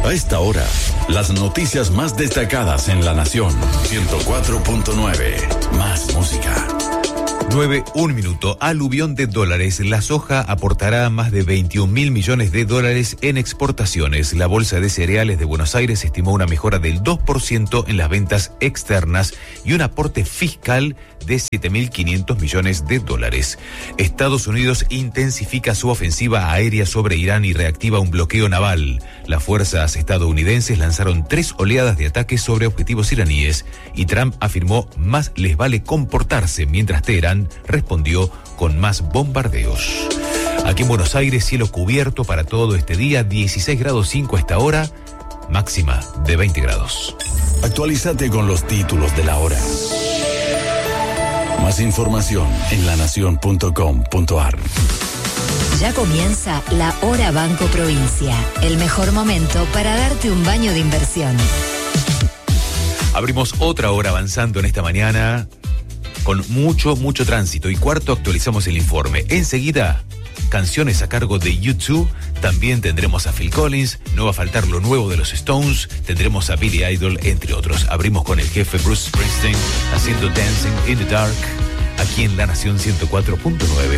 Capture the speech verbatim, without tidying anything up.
A esta hora, las noticias más destacadas en la nación. ciento cuatro punto nueve. Más música. nueve, un minuto. Aluvión de dólares. La soja aportará más de veintiún mil millones de dólares en exportaciones. La Bolsa de Cereales de Buenos Aires estimó una mejora del dos por ciento en las ventas externas y un aporte fiscal de siete mil quinientos millones de dólares. Estados Unidos intensifica su ofensiva aérea sobre Irán y reactiva un bloqueo naval. Las fuerzas estadounidenses lanzaron tres oleadas de ataques sobre objetivos iraníes y Trump afirmó más les vale comportarse, mientras Teherán respondió con más bombardeos. Aquí en Buenos Aires, cielo cubierto para todo este día, dieciséis grados cinco a esta hora, máxima de veinte grados. Actualízate con los títulos de la hora. Más información en la nación punto com punto a r. Ya comienza la Hora Banco Provincia, el mejor momento para darte un baño de inversión. Abrimos otra hora avanzando en esta mañana con mucho, mucho tránsito. Y cuarto, actualizamos el informe. Enseguida, canciones a cargo de U dos. También tendremos a Phil Collins. No va a faltar lo nuevo de los Stones. Tendremos a Billy Idol, entre otros. Abrimos con el jefe Bruce Springsteen haciendo Dancing in the Dark, aquí en La Nación ciento cuatro punto nueve.